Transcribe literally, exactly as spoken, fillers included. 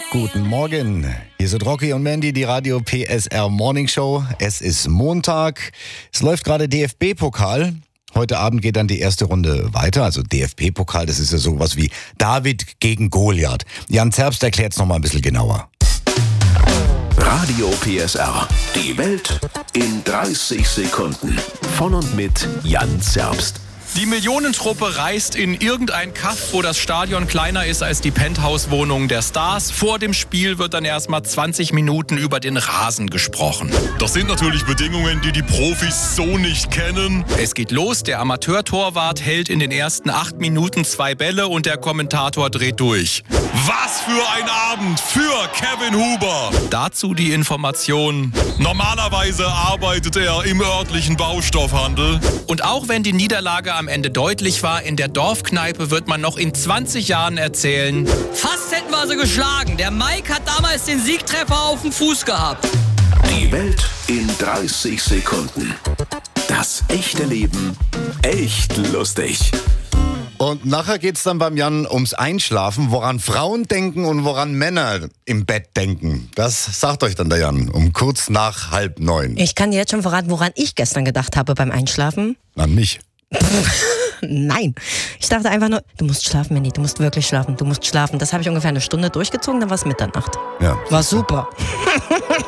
Guten Morgen, hier sind Rocky und Mandy, die Radio P S R Morning Show. Es ist Montag, es läuft gerade D F B-Pokal. Heute Abend geht dann die erste Runde weiter, also D F B-Pokal, das ist ja sowas wie David gegen Goliath. Jan Zerbst erklärt es nochmal ein bisschen genauer. Radio P S R, die Welt in dreißig Sekunden. Von und mit Jan Zerbst. Die Millionentruppe reist in irgendein Kaff, wo das Stadion kleiner ist als die Penthouse-Wohnungen der Stars. Vor dem Spiel wird dann erstmal zwanzig Minuten über den Rasen gesprochen. Das sind natürlich Bedingungen, die die Profis so nicht kennen. Es geht los, der Amateurtorwart hält in den ersten acht Minuten zwei Bälle und der Kommentator dreht durch. Was für ein Abend für Kevin Huber! Dazu die Information: Normalerweise arbeitet er im örtlichen Baustoffhandel. Und auch wenn die Niederlage am Ende deutlich war, in der Dorfkneipe wird man noch in zwanzig Jahren erzählen: Fast hätten wir sie geschlagen. Der Mike hat damals den Siegtreffer auf dem Fuß gehabt. Die Welt in dreißig Sekunden. Das echte Leben echt lustig. Und nachher geht's dann beim Jan ums Einschlafen, woran Frauen denken und woran Männer im Bett denken. Das sagt euch dann der Jan um kurz nach halb neun. Ich kann dir jetzt schon verraten, woran ich gestern gedacht habe beim Einschlafen. An mich. Nein, ich dachte einfach nur, du musst schlafen, Mandy, du musst wirklich schlafen, du musst schlafen. Das habe ich ungefähr eine Stunde durchgezogen, dann war es Mitternacht. Ja. War super.